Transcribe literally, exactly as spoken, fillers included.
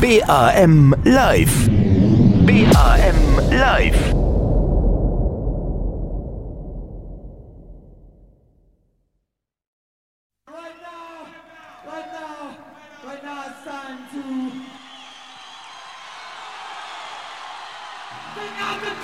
B A M Live. B A M Live. Right now, right now, right now it's time to take out the